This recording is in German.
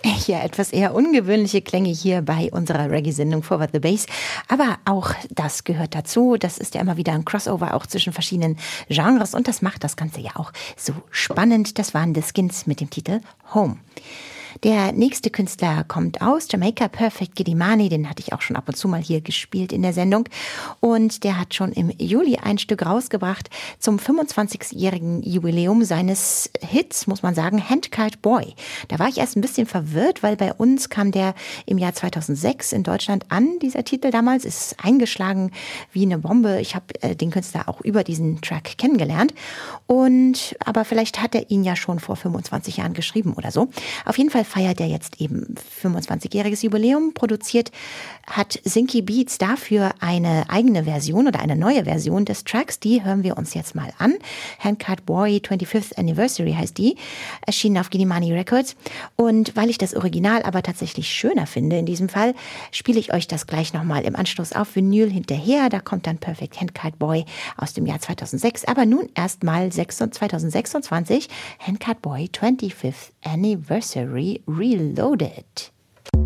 Ja, etwas eher ungewöhnliche Klänge hier bei unserer Reggae-Sendung Forward the Bass. Aber auch das gehört dazu. Das ist ja immer wieder ein Crossover auch zwischen verschiedenen Genres. Und das macht das Ganze ja auch so spannend. Das waren The Skins mit dem Titel Home. Der nächste Künstler kommt aus Jamaika, Perfect Giddimani, den hatte ich auch schon ab und zu mal hier gespielt in der Sendung. Und der hat schon im Juli ein Stück rausgebracht zum 25-jährigen Jubiläum seines Hits, muss man sagen, Handcart Boy. Da war ich erst ein bisschen verwirrt, weil bei uns kam der im Jahr 2006 in Deutschland an, dieser Titel damals, ist eingeschlagen wie eine Bombe. Ich habe den Künstler auch über diesen Track kennengelernt. Aber vielleicht hat er ihn ja schon vor 25 Jahren geschrieben oder so. Auf jeden Fall feiert er jetzt eben 25-jähriges Jubiläum. Produziert hat Zinky Beats dafür eine eigene Version oder eine neue Version des Tracks. Die hören wir uns jetzt mal an. Handcart Boy 25th Anniversary heißt die. Erschienen auf Giddimani Records. Und weil ich das Original aber tatsächlich schöner finde in diesem Fall, spiele ich euch das gleich nochmal im Anschluss auf Vinyl hinterher. Da kommt dann Perfect Handcart Boy aus dem Jahr 2006. Aber nun erstmal 2026 Handcart Boy 25th Anniversary Reloaded.